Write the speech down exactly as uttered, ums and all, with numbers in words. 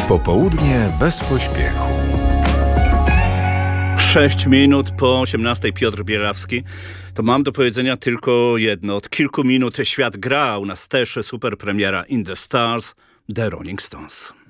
Popołudnie bez pośpiechu. Sześć minut po osiemnastej. Piotr Bielawski. To mam do powiedzenia tylko jedno. Od kilku minut świat gra. U nas też super premiera In the Stars, The Rolling Stones.